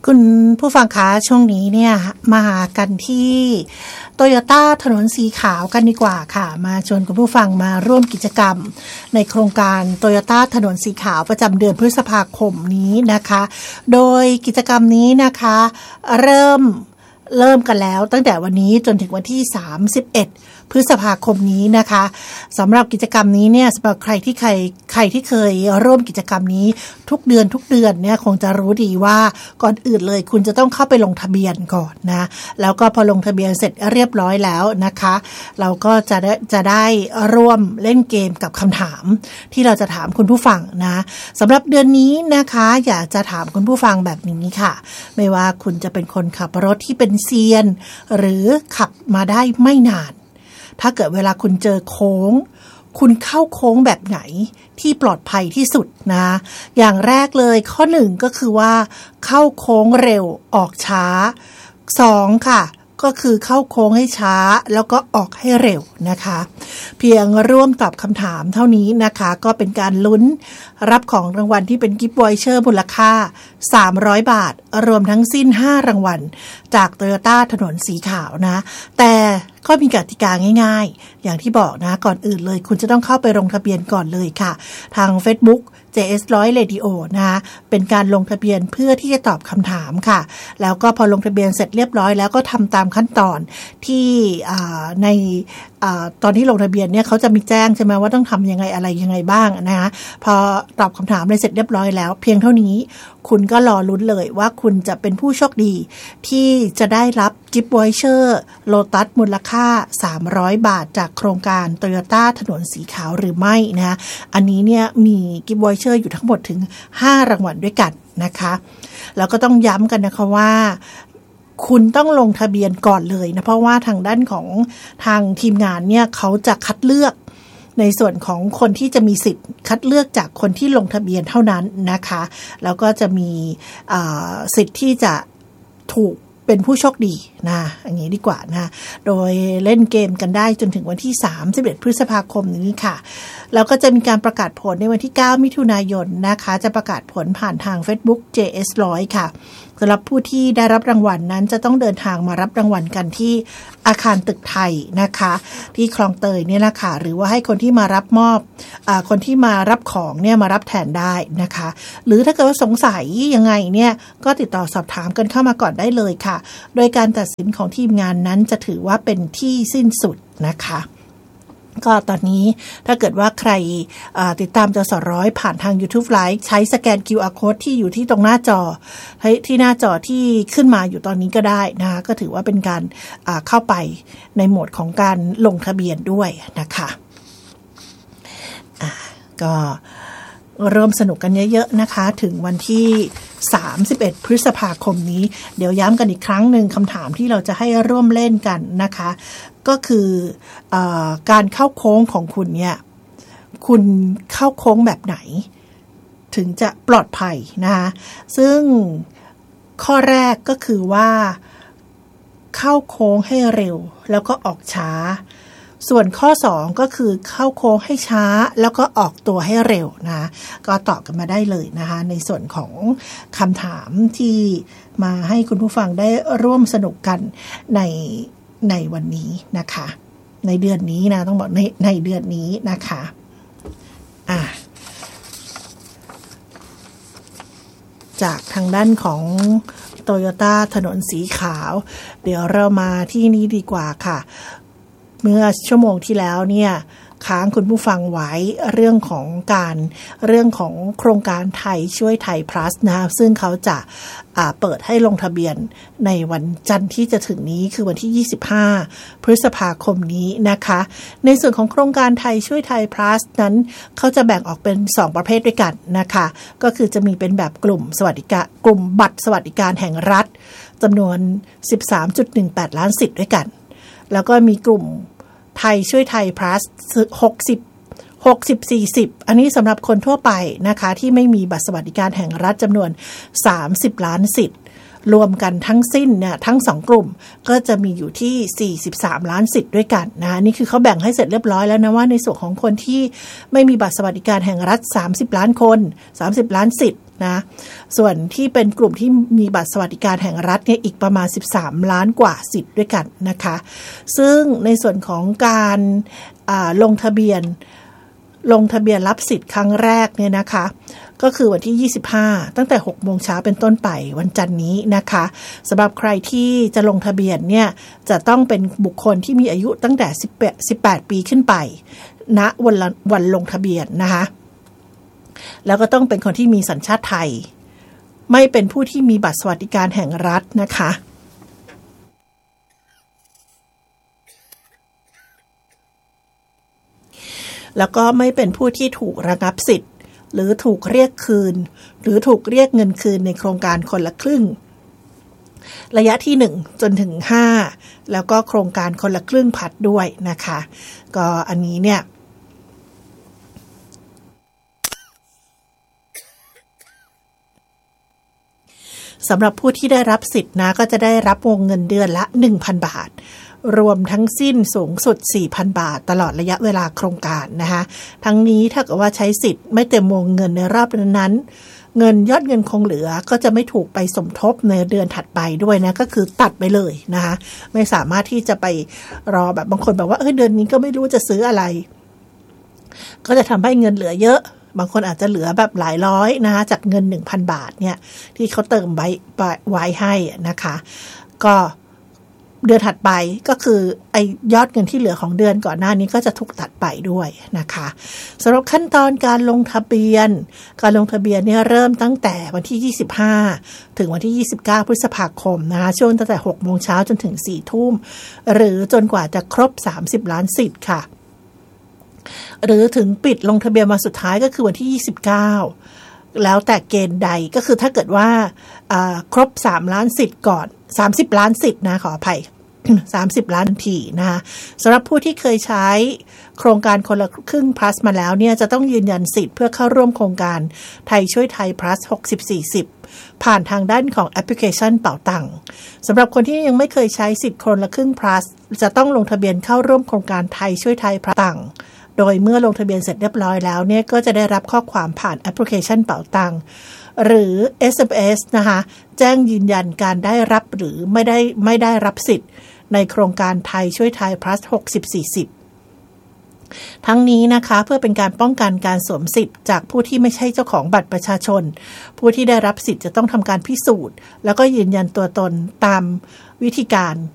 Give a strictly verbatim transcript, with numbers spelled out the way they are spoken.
คุณผู้ฟังคะช่วงนี้เนี่ยมากันที่โตโยต้าถนนสีขาวกันดีกว่าค่ะมาชวนคุณผู้ฟังมาร่วมกิจกรรมในโครงการโตโยต้าถนนสีขาวประจำเดือนพฤษภาคมนี้นะคะโดยกิจกรรมนี้นะคะเริ่มเริ่มกันแล้วตั้งแต่วันนี้จนถึงวันที่สามสิบเอ็ดพฤษภาคมนี้นะคะสำหรับกิจกรรมนี้เนี่ยสำหรับใครที่ใครใครที่เคยร่วมกิจกรรมนี้ทุกเดือนทุกเดือนเนี่ยคงจะรู้ดีว่าก่อนอื่นเลยคุณจะต้องเข้าไปลงทะเบียนก่อนนะแล้วก็พอลงทะเบียนเสร็จเรียบร้อยแล้วนะคะเราก็จะได้จะได้ร่วมเล่นเกมกับคำถามที่เราจะถามคุณผู้ฟังนะสำหรับเดือนนี้นะคะอยากจะถามคุณผู้ฟังแบบนี้ค่ะไม่ว่าคุณจะเป็นคนขับรถที่เป็นเซียนหรือขับมาได้ไม่นานถ้าเกิดเวลาคุณเจอโค้งคุณเข้าโค้งแบบไหนที่ปลอดภัยที่สุดนะอย่างแรกเลยข้อหนึ่งก็คือว่าเข้าโค้งเร็วออกช้าสองค่ะก็คือเข้าโค้งให้ช้าแล้วก็ออกให้เร็วนะคะเพียงร่วมตอบคำถามเท่านี้นะคะก็เป็นการลุ้นรับของรางวัลที่เป็นกิฟต์วอยเชอร์มูลค่าสามร้อยบาทรวมทั้งสิ้นห้ารางวัลจาก Toyota ถนนสีขาวนะแต่ก็มีกติกาง่ายๆอย่างที่บอกนะก่อนอื่นเลยคุณจะต้องเข้าไปลงทะเบียนก่อนเลยค่ะทาง Facebook เจ เอส หนึ่งร้อย Radio นะคะเป็นการลงทะเบียนเพื่อที่จะตอบคำถามค่ะแล้วก็พอลงทะเบียนเสร็จเรียบร้อยแล้วก็ทำตามขั้นตอนที่ในตอนที่ลงทะเบียนเนี่ยเขาจะมีแจ้งใช่ไหมว่าต้องทำยังไงอะไรยังไงบ้างนะคะพอตอบคำถามเลยเสร็จเรียบร้อยแล้วเพียงเท่านี้คุณก็รอลุ้นเลยว่าคุณจะเป็นผู้โชคดีที่จะได้รับกิฟต์วอยเชอร์โลตัสมูลค่าสามร้อยบาทจากโครงการ Toyota ถนนสีขาวหรือไม่นะอันนี้เนี่ยมีกิฟต์วอยเชอร์อยู่ทั้งหมดถึงห้ารางวัลด้วยกันนะคะแล้วก็ต้องย้ำกันนะคะว่าคุณต้องลงทะเบียนก่อนเลยนะเพราะว่าทางด้านของทางทีมงานเนี่ยเขาจะคัดเลือกในส่วนของคนที่จะมีสิทธิ์คัดเลือกจากคนที่ลงทะเบียนเท่านั้นนะคะแล้วก็จะมีสิทธิ์ที่จะถูกเป็นผู้โชคดีนะอย่างนี้ดีกว่านะโดยเล่นเกมกันได้จนถึงวันที่สามสิบเอ็ดพฤษภาคมนี้ค่ะแล้วก็จะมีการประกาศผลในวันที่เก้ามิถุนายนนะคะจะประกาศผลผ่านทาง Facebook เจ เอส หนึ่งร้อย ค่ะสำหรับผู้ที่ได้รับรางวัล นั้นจะต้องเดินทางมารับรางวัลกันที่อาคารตึกไทยนะคะที่คลองเตยเนี่ยละค่ะหรือว่าให้คนที่มารับมอบอ่าคนที่มารับของเนี่ยมารับแทนได้นะคะหรือถ้าเกิดว่าสงสัยยังไงเนี่ยก็ติดต่อสอบถามกันเข้ามาก่อนได้เลยค่ะโดยการตัดสินของทีมงานนั้นจะถือว่าเป็นที่สิ้นสุดนะคะก็ตอนนี้ถ้าเกิดว่าใครติดตามจสร้อยผ่านทาง YouTube Live ใช้สแกน คิว อาร์ Code ที่อยู่ที่ตรงหน้าจอที่หน้าจอที่ขึ้นมาอยู่ตอนนี้ก็ได้นะคะก็ถือว่าเป็นการเข้าไปในโหมดของการลงทะเบียนด้วยนะคะก็ร่วมสนุกกันเยอะๆนะคะถึงวันที่สามสิบเอ็ดพฤษภาคมนี้เดี๋ยวย้ำกันอีกครั้งหนึ่งคำถามที่เราจะให้ร่วมเล่นกันนะคะก็คือเอ่อการเข้าโค้งของคุณเนี่ยคุณเข้าโค้งแบบไหนถึงจะปลอดภัยนะคะซึ่งข้อแรกก็คือว่าเข้าโค้งให้เร็วแล้วก็ออกช้าส่วนข้อสองก็คือเข้าโค้งให้ช้าแล้วก็ออกตัวให้เร็วนะก็ตอบกันมาได้เลยนะคะในส่วนของคำถามที่มาให้คุณผู้ฟังได้ร่วมสนุกกันในในวันนี้นะคะในเดือนนี้นะต้องบอกในในเดือนนี้นะคะอ่ะจากทางด้านของโตโยต้าถนนสีขาวเดี๋ยวเรามาที่นี้ดีกว่าค่ะเมื่อชั่วโมงที่แล้วเนี่ยค้างคุณผู้ฟังไว้เรื่องของการเรื่องของโครงการไทยช่วยไทย plus นะซึ่งเขาจะเปิดให้ลงทะเบียนในวันจันทร์ที่จะถึงนี้คือวันที่ยี่สิบห้าพฤษภาคมนี้นะคะในส่วนของโครงการไทยช่วยไทย plus นั้นเขาจะแบ่งออกเป็นสองประเภทด้วยกันนะคะก็คือจะมีเป็นแบบกลุ่มสวัสดิการกลุ่มบัตรสวัสดิการแห่งรัฐจำนวน สิบสามจุดหนึ่งแปด ล้านสิทธิ์ด้วยกันแล้วก็มีกลุ่มไทยช่วยไทย plus หกสิบ หกสิบ สี่สิบอันนี้สำหรับคนทั่วไปนะคะที่ไม่มีบัตรสวัสดิการแห่งรัฐจำนวนสามสิบล้านสิทธิ์รวมกันทั้งสิ้นเนี่ยทั้งสองกลุ่มก็จะมีอยู่ที่สี่สิบสามล้านสิทธิ์ด้วยกันนะนี่คือเขาแบ่งให้เสร็จเรียบร้อยแล้วนะว่าในส่วนของคนที่ไม่มีบัตรสวัสดิการแห่งรัฐสามสิบล้านคนสามสิบล้านสิทธิ์นะส่วนที่เป็นกลุ่มที่มีบัตรสวัสดิการแห่งรัฐเนี่ยอีกประมาณสิบสามล้านกว่าสิทธิ์ด้วยกันนะคะซึ่งในส่วนของการลงทะเบียนลงทะเบียนรับสิทธิ์ครั้งแรกเนี่ยนะคะก็คือวันที่ยี่สิบห้าตั้งแต่หกโมงเช้าเป็นต้นไปวันจันทร์นี้นะคะสำหรับใครที่จะลงทะเบียนเนี่ยจะต้องเป็นบุคคลที่มีอายุตั้งแต่สิบแปดปีขึ้นไปณวันวันลงทะเบียนนะคะแล้วก็ต้องเป็นคนที่มีสัญชาติไทยไม่เป็นผู้ที่มีบัตรสวัสดิการแห่งรัฐนะคะแล้วก็ไม่เป็นผู้ที่ถูกระงับสิทธิ์หรือถูกเรียกคืนหรือถูกเรียกเงินคืนในโครงการคนละครึ่งระยะที่หนึ่งจนถึงห้าแล้วก็โครงการคนละครึ่งพัดด้วยนะคะก็อันนี้เนี่ยสำหรับผู้ที่ได้รับสิทธิ์นะก็จะได้รับวงเงินเดือนละ หนึ่งพัน บาทรวมทั้งสิ้นสูงสุด สี่พัน บาทตลอดระยะเวลาโครงการนะคะทั้งนี้ถ้าเกิดว่าใช้สิทธิ์ไม่เต็มวงเงินในรอบนั้นๆเงินยอดเงินคงเหลือก็จะไม่ถูกไปสมทบในเดือนถัดไปด้วยนะก็คือตัดไปเลยนะคะไม่สามารถที่จะไปรอแบบบางคนแบบว่าเออเดือนนี้ก็ไม่รู้จะซื้ออะไรก็จะทำให้เงินเหลือเยอะบางคนอาจจะเหลือแบบหลายร้อยนะคะจากเงิน หนึ่งพัน บาทเนี่ยที่เขาเติมไว้ไว้ให้นะคะก็เดือนถัดไปก็คือไอ้ยอดเงินที่เหลือของเดือนก่อนหน้านี้ก็จะถูกตัดไปด้วยนะคะสำหรับขั้นตอนการลงทะเบียนการลงทะเบียนเนี่ยเริ่มตั้งแต่วันที่ยี่สิบห้าถึงวันที่ยี่สิบเก้าพฤษภาคมนะคะช่วงตั้งแต่หกโมงเช้าจนถึงสี่ทุ่มหรือจนกว่าจะครบสามสิบล้านสิทธิ์ค่ะหรือถึงปิดลงทะเบียนวันสุดท้ายก็คือวันที่ยี่สิบเก้าแล้วแต่เกณฑ์ใดก็คือถ้าเกิดว่าครบสามล้านสิทธิ์ก่อนสามสิบล้านสิทธิ์นะขออภัย สามสิบล้านทีนะคะสำหรับผู้ที่เคยใช้โครงการคนละครึ่ง plus มาแล้วเนี่ยจะต้องยืนยันสิทธิ์เพื่อเข้าร่วมโครงการไทยช่วยไทย plus หกสิบ สี่สิบผ่านทางด้านของแอปพลิเคชันเป๋าตังค์สำหรับคนที่ยังไม่เคยใช้สิทธิ์คนละครึ่ง plus จะต้องลงทะเบียนเข้าร่วมโครงการไทยช่วยไทย plus ตังค์โดยเมื่อลงทะเบียนเสร็จเรียบร้อยแล้วเนี่ยก็จะได้รับข้อความผ่านแอปพลิเคชันเป๋าตังค์หรือ เอส เอ็ม เอส นะคะแจ้งยืนยันการได้รับหรือไม่ได้ไม่ได้รับสิทธิ์ในโครงการไทยช่วยไทย plus หกสิบ สี่สิบทั้งนี้นะคะเพื่อเป็นการป้องกันการสวมสิทธิ์จากผู้ที่ไม่ใช่เจ้าของบัตรประชาชนผู้ที่ได้รับสิทธิ์จะต้องทำการพิสูจน์แล้วก็ยืนยันตัวตนตามวิธีการ